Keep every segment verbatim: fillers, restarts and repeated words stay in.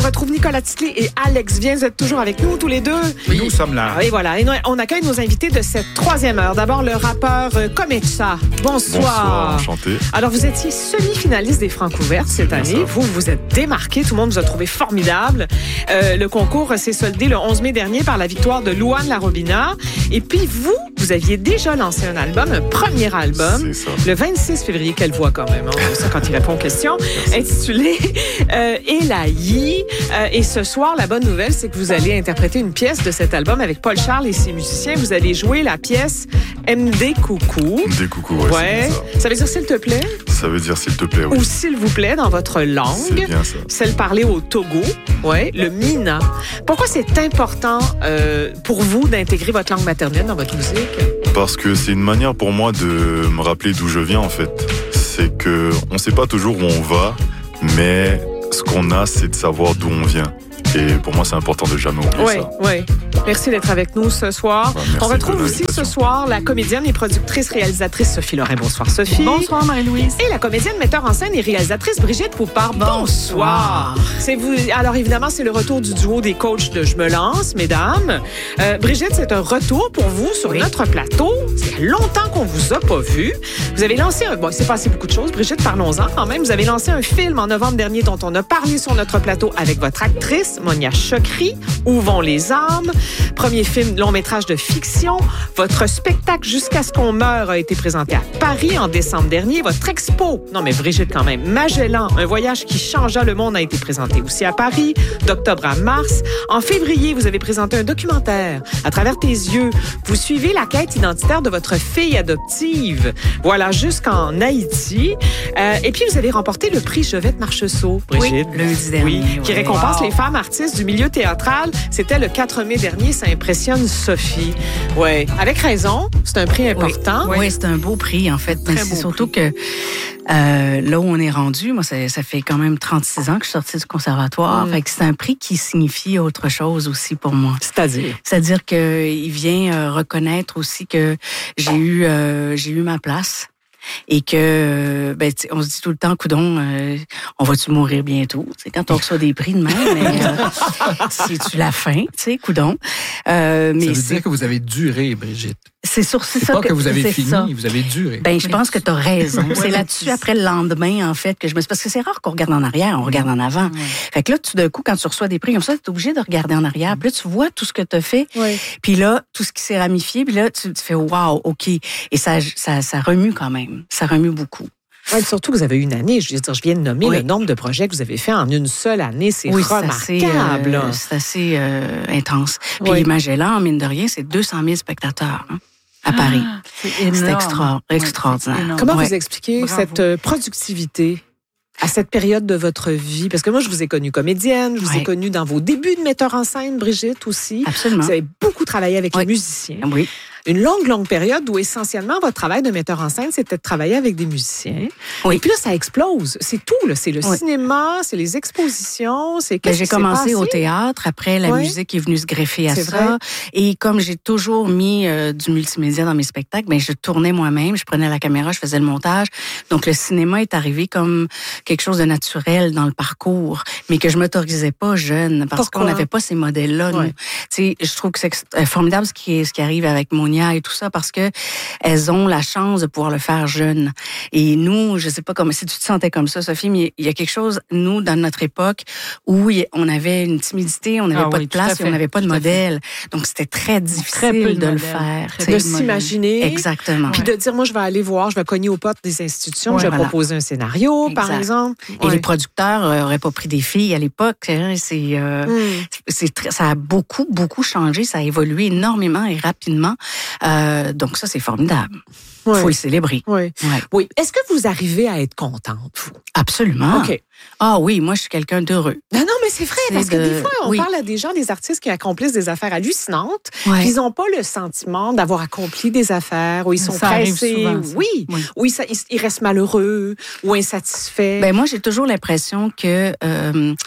retrouve Nicolas Titley et Alex Viens. Vous êtes toujours avec nous, tous les deux. Oui, nous sommes là. Et voilà. Et on accueille nos invités de cette troisième heure. D'abord, le rappeur Komecha. Bonsoir. Bonsoir, enchanté. Alors, vous étiez semi-finaliste des Francouvertes cette année. Ça. Vous vous êtes démarqué. Tout le monde vous a trouvé formidable. Euh, le concours s'est soldé le onze mai dernier par la victoire de Louane Larobina. Et puis, vous, vous aviez déjà lancé un album, un premier album, le vingt-six février. Quelle voix quand même, hein, ça, quand il répond aux questions. Merci. Intitulé euh, Elaï. Euh, et ce soir, la bonne nouvelle, c'est que vous allez interpréter une pièce de cet album avec Paul Charles et ses musiciens. Vous allez jouer la pièce M D Coucou. M D Coucou, ouais, ouais. C'est ça. Ça veut dire s'il te plaît? Ça veut dire s'il te plaît, oui. Ou s'il vous plaît dans votre langue. C'est bien ça. Celle parlée au Togo, ouais, le Mina. Pourquoi c'est important euh, pour vous d'intégrer votre langue maternelle dans votre musique? Parce que c'est une manière pour moi de me rappeler d'où je viens, en fait. C'est que on sait pas toujours où on va, mais ce qu'on a, c'est de savoir d'où on vient. Et pour moi, c'est important de jamais oublier ouais, ça. Oui, merci d'être avec nous ce soir. Bah, on retrouve aussi ce soir la comédienne et productrice réalisatrice Sophie Lorrain. Bonsoir Sophie. Bonsoir Marie-Louise. Et la comédienne, metteur en scène et réalisatrice Brigitte Poupard. Bonsoir. C'est vous. Alors évidemment, c'est le retour du duo des coachs de Je me lance, mesdames. Euh, Brigitte, c'est un retour pour vous sur oui. notre plateau. C'est longtemps qu'on vous a pas vu. Vous avez lancé un... Bon, il s'est passé beaucoup de choses. Brigitte, parlons-en quand même. Vous avez lancé un film en novembre dernier dont on a parlé sur notre plateau avec votre actrice, Monia Chokri, Où vont les âmes? Premier film long-métrage de fiction. Votre spectacle Jusqu'à ce qu'on meure a été présenté à Paris en décembre dernier. Votre expo, non mais Brigitte quand même, Magellan, un voyage qui changea le monde a été présenté aussi à Paris, d'octobre à mars. En février, vous avez présenté un documentaire. À travers tes yeux, vous suivez la quête identitaire de votre fille adoptive. Voilà, jusqu'en Haïti. Euh, et puis, vous avez remporté le prix Jovette Marcheseau, Brigitte. Oui, lundi dernier. Oui, qui oui. récompense wow. les femmes artistes du milieu théâtral. C'était le quatre mai dernier. Ça impressionne Sophie. Oui, avec raison. C'est un prix important. Oui, oui c'est un beau prix, en fait. Mais c'est surtout prix. que euh, là où on est rendu, moi, ça, ça fait quand même trente-six ans que je suis sortie du conservatoire. Mm. Fait que c'est un prix qui signifie autre chose aussi pour moi. C'est-à-dire? C'est-à-dire qu'il vient euh, reconnaître aussi que j'ai eu, euh, j'ai eu ma place. Et que, ben, on se dit tout le temps, coudon, euh, on va-tu mourir bientôt? C'est quand on reçoit des prix de même, mais euh, c'est-tu la fin, tu sais, coudon? Euh, mais ça veut c'est... dire que vous avez duré, Brigitte. C'est sûr, c'est, c'est ça pas que, que vous avez c'est fini, ça. vous avez duré. Ben, je pense que tu as raison. C'est là-dessus, après le lendemain, en fait, que je me suis... Parce que c'est rare qu'on regarde en arrière, on regarde en avant. Ouais. Fait que là, tout d'un coup, quand tu reçois des prix comme ça, tu es obligé de regarder en arrière. Puis là, tu vois tout ce que tu as fait. Ouais. Puis là, tout ce qui s'est ramifié. Puis là, tu, tu fais « wow, OK ». Et ça, ça, ça remue quand même. Ça remue beaucoup. Oui, surtout que vous avez eu une année. Je veux dire, je viens de nommer oui. le nombre de projets que vous avez fait en une seule année. C'est oui, remarquable. C'est assez, euh, c'est assez euh, intense. Puis oui. Magellan, mine de rien, c'est deux cent mille spectateurs. Hein. À Paris. Ah, c'est, c'est extra, extraordinaire. Ouais, c'est Comment ouais. vous expliquez Bravo. cette euh, productivité à cette période de votre vie? Parce que moi, je vous ai connue comédienne, je vous ouais. ai connue dans vos débuts de metteur en scène, Brigitte aussi. Absolument. Vous avez beaucoup travaillé avec ouais. les musiciens. Oui. Une longue, longue période où essentiellement votre travail de metteur en scène, c'était de travailler avec des musiciens. Oui. Et puis là, ça explose. C'est tout, là. C'est le oui. cinéma, c'est les expositions, c'est qu'est-ce ben, j'ai qui commencé s'est passé? Au théâtre. Après, la oui. musique est venue se greffer à c'est ça. Vrai. Et comme j'ai toujours mis euh, du multimédia dans mes spectacles, ben je tournais moi-même, je prenais la caméra, je faisais le montage. Donc le cinéma est arrivé comme quelque chose de naturel dans le parcours, mais que je m'autorisais pas jeune parce Pourquoi? qu'on n'avait pas ces modèles-là. Oui. Tu sais, je trouve que c'est formidable ce qui est, ce qui arrive avec Monia et tout ça parce que elles ont la chance de pouvoir le faire jeune. Et nous, je sais pas comment, si tu te sentais comme ça, Sophie, mais il y a quelque chose, nous, dans notre époque, où on avait une timidité, on n'avait ah pas oui, de place et on n'avait pas de modèle. Donc, c'était très difficile très de, de le faire. De s'imaginer. Exactement. Puis de dire, moi, je vais aller voir, je vais cogner aux portes des institutions, ouais, je vais voilà. proposer un scénario, exact. Par exemple. Et ouais. les producteurs n'auraient pas pris des filles à l'époque. Hein, c'est, euh, mm. c'est très, ça a beaucoup, beaucoup changé. Ça a évolué énormément et rapidement. Euh, donc ça, c'est formidable. Il ouais. faut le célébrer. Oui. Ouais. oui. Est-ce que vous arrivez à être contente, vous? Absolument. OK. Ah oui, moi, je suis quelqu'un d'heureux. Non, non, mais c'est vrai, c'est parce de... que des fois, on oui. parle à des gens, des artistes qui accomplissent des affaires hallucinantes, ouais. puis ils n'ont pas le sentiment d'avoir accompli des affaires, où ils sont ça pressés, souvent, oui, oui, où ils, ils restent malheureux ou insatisfaits. Ben moi, j'ai toujours l'impression que... Euh,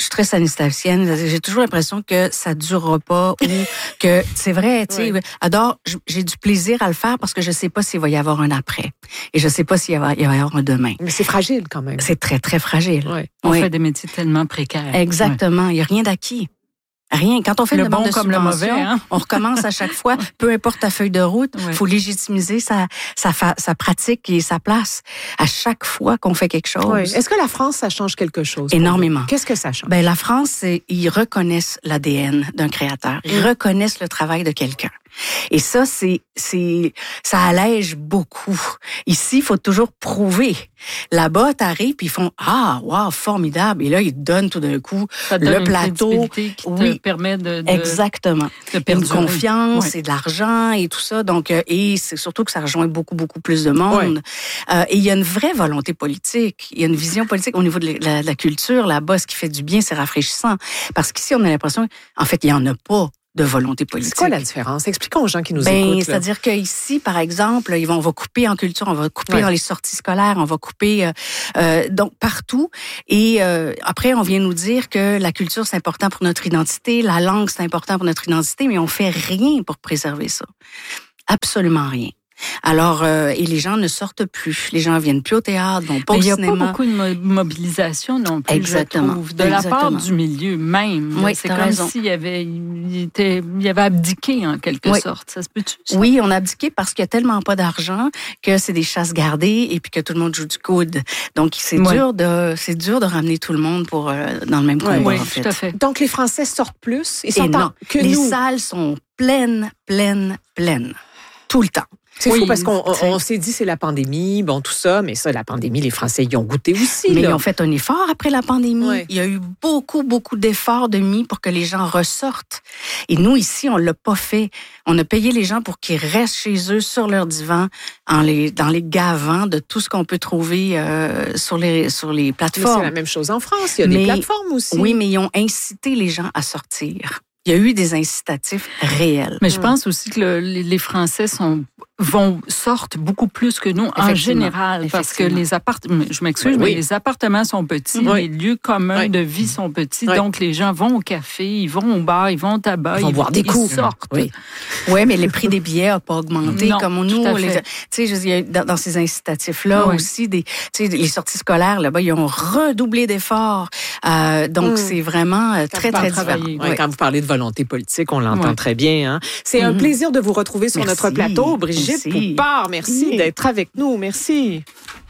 suis très sanitarienne. J'ai toujours l'impression que ça durera pas ou que c'est vrai, tu sais. Oui. Alors, j'ai du plaisir à le faire parce que je sais pas s'il va y avoir un après. Et je sais pas s'il va y avoir un demain. Mais c'est fragile quand même. C'est très, très fragile. Oui. On oui. fait des métiers tellement précaires. Exactement. Il y a rien d'acquis. Rien. Quand on fait le une bon demande de comme subvention, le mauvais, hein? on recommence à chaque fois. Peu importe ta feuille de route, il oui. faut légitimiser sa, sa, sa pratique et sa place à chaque fois qu'on fait quelque chose. Oui. Est-ce que la France, ça change quelque chose? Énormément. Qu'est-ce que ça change? Ben, la France, ils reconnaissent l'A D N d'un créateur. Ils mmh. reconnaissent le travail de quelqu'un. Et ça, c'est, c'est, ça allège beaucoup. Ici, il faut toujours prouver. Là-bas, t'arrives, puis ils font, ah, wow, formidable. Et là, ils te donnent tout d'un coup ça le donne plateau. Une qui oui, te permet de, de exactement. De une confiance oui. et de l'argent et tout ça. Donc, et c'est surtout que ça rejoint beaucoup, beaucoup plus de monde. Oui. Euh, et il y a une vraie volonté politique. Il y a une vision politique au niveau de la, de la culture. Là-bas, ce qui fait du bien, c'est rafraîchissant. Parce qu'ici, on a l'impression, en fait, il y en a pas de volonté politique. C'est quoi la différence? Expliquons aux gens qui nous ben, écoutent. C'est-à-dire qu'ici, par exemple, ils vont, on va couper en culture, on va couper ouais. dans les sorties scolaires, on va couper euh, euh, donc partout. Et euh, après, on vient nous dire que la culture, c'est important pour notre identité, la langue, c'est important pour notre identité, mais on fait rien pour préserver ça. Absolument rien. Alors, euh, et les gens ne sortent plus. Les gens viennent plus au théâtre, vont pas au cinéma. Il n'y a pas beaucoup de mobilisation non plus, Exactement. je trouve, de Exactement. la part du milieu même. Oui, c'est comme raison. s'il y avait, il était, il avait abdiqué en quelque oui. sorte. Ça se peut-tu? Ça? Oui, on a abdiqué parce qu'il y a tellement pas d'argent que c'est des chasses gardées et puis que tout le monde joue du coude. Donc, c'est oui. dur de, c'est dur de ramener tout le monde pour euh, dans le même combat. Oui, en fait. tout à fait. Donc, les Français sortent plus. Ils sortent et non, que les nous. salles sont pleines, pleines, pleines. Tout le temps. C'est oui, fou parce qu'on on, on s'est dit c'est la pandémie, bon tout ça, mais ça, la pandémie, les Français y ont goûté aussi. Mais là. ils ont fait un effort après la pandémie. Ouais. Il y a eu beaucoup, beaucoup d'efforts de mis pour que les gens ressortent. Et nous, ici, on l'a pas fait. On a payé les gens pour qu'ils restent chez eux, sur leur divan, en les, dans les gavants de tout ce qu'on peut trouver euh, sur, les, sur les plateformes. Mais c'est la même chose en France. Il y a mais, des plateformes aussi. Oui, mais ils ont incité les gens à sortir. Il y a eu des incitatifs réels. Mais je pense aussi que le, les Français sont vont sortent beaucoup plus que nous en général parce que les appartements, je m'excuse, oui, mais oui. les appartements sont petits, oui. les lieux communs oui. de vie sont petits, oui. donc les gens vont au café, ils vont au bar, ils vont au tabac, ils vont ils boire des coups, ils sortent. Oui, ouais, mais les prix des billets n'ont pas augmenté non, comme nous. Tu sais, il y a dans, dans ces incitatifs-là oui. aussi des, tu sais, les sorties scolaires là-bas, ils ont redoublé d'efforts, euh, donc mmh. c'est vraiment euh, très très différent. Oui. Oui. Quand vous parlez de volonté politique, on l'entend oui. très bien. Hein? C'est mmh. un plaisir de vous retrouver sur merci. notre plateau, Brigitte merci. Poupard. Merci oui. d'être avec nous. Merci.